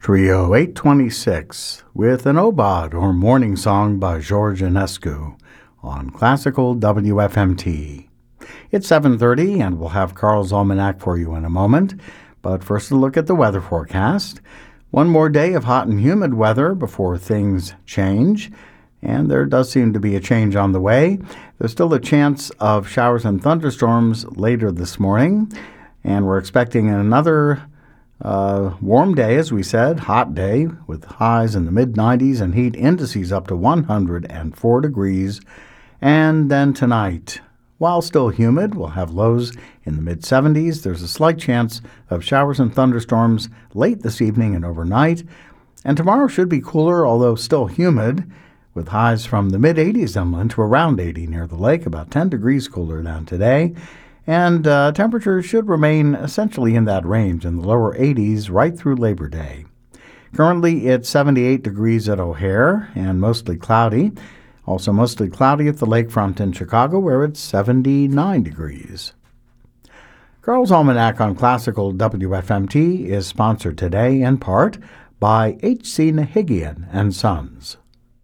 Trio 826 with an Obad or morning song by George Enescu on Classical WFMT. It's 7:30 and we'll have Carl's Almanac for you in a moment, but first a look at the weather forecast. One more day of hot and humid weather before things change, and there does seem to be a change on the way. There's still a chance of showers and thunderstorms later this morning, and we're expecting another warm day, as we said, hot day with highs in the mid-90s and heat indices up to 104 degrees. And then tonight, while still humid, we'll have lows in the mid-70s. There's a slight chance of showers and thunderstorms late this evening and overnight. And tomorrow should be cooler, although still humid, with highs from the mid-80s inland to around 80 near the lake, about 10 degrees cooler than today. And temperatures should remain essentially in that range in the lower 80s right through Labor Day. Currently, it's 78 degrees at O'Hare and mostly cloudy. Also mostly cloudy at the lakefront in Chicago, where it's 79 degrees. Carl's Almanac on Classical WFMT is sponsored today in part by H.C. Nahigian and Sons.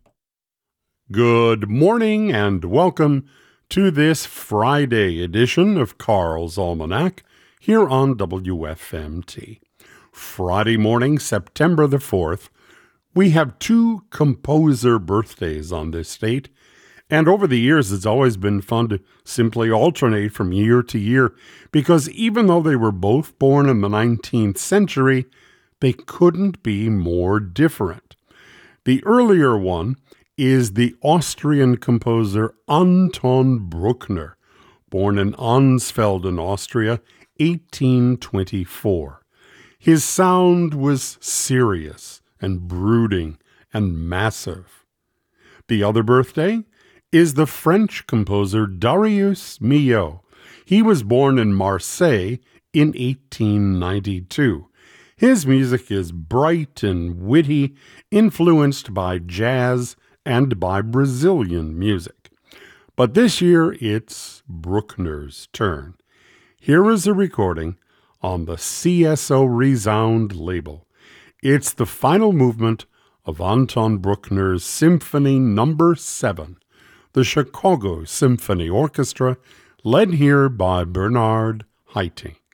Good morning and welcome to this Friday edition of Carl's Almanac here on WFMT. Friday morning, September the 4th, we have two composer birthdays on this date, and over the years it's always been fun to simply alternate from year to year, because even though they were both born in the 19th century, they couldn't be more different. The earlier one is the Austrian composer Anton Bruckner, born in Ansfelden, Austria, 1824. His sound was serious and brooding and massive. The other birthday is the French composer Darius Milhaud. He was born in Marseille in 1892. His music is bright and witty, influenced by jazz and by Brazilian music. But this year, it's Bruckner's turn. Here is a recording on the CSO Resound label. It's the final movement of Anton Bruckner's Symphony No. 7, the Chicago Symphony Orchestra, led here by Bernard Haitink.